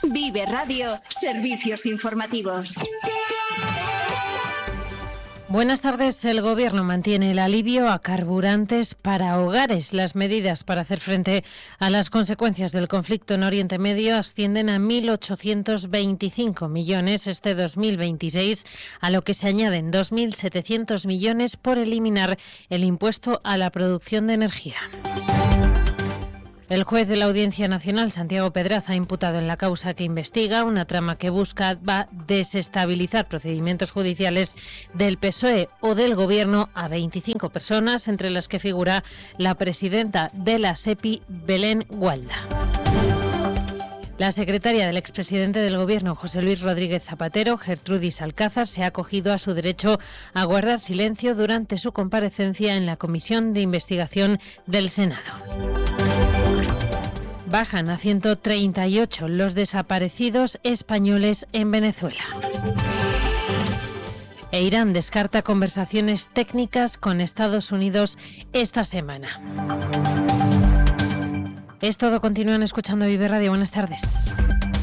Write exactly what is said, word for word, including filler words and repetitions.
Vive Radio, servicios informativos. Buenas tardes. El Gobierno mantiene el alivio a carburantes para hogares. Las medidas para hacer frente a las consecuencias del conflicto en Oriente Medio ascienden a mil ochocientos veinticinco millones este dos mil veintiséis, a lo que se añaden dos mil setecientos millones por eliminar el impuesto a la producción de energía. El juez de la Audiencia Nacional, Santiago Pedraz, ha imputado en la causa que investiga una trama que busca va desestabilizar procedimientos judiciales del P S O E o del Gobierno a veinticinco personas, entre las que figura la presidenta de la SEPI, Belén Gualda. La secretaria del expresidente del Gobierno, José Luis Rodríguez Zapatero, Gertrudis Alcázar, se ha acogido a su derecho a guardar silencio durante su comparecencia en la Comisión de Investigación del Senado. Bajan a ciento treinta y ocho los desaparecidos españoles en Venezuela. E Irán descarta conversaciones técnicas con Estados Unidos esta semana. Es todo. Continúan escuchando Vive Radio. Buenas tardes.